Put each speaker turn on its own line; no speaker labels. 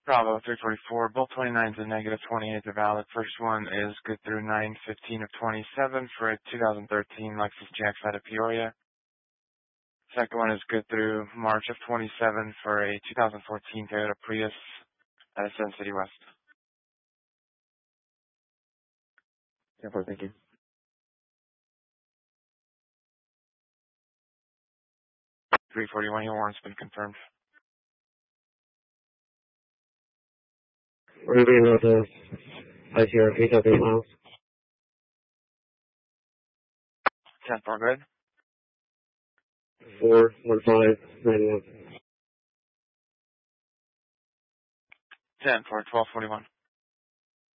Bravo 344, both 29s and negative 28s are valid. First one is good through 9/15 of 27 for a 2013 Lexus GX out of Peoria. Second one is good through March of 27 for a 2014 Toyota Prius out of Sun City West. 10-4, thank you. 341, your warrant's been confirmed.
We're going to be about to ICRP, top 8 miles.
10-4, good.
41591.
10-4, 1241.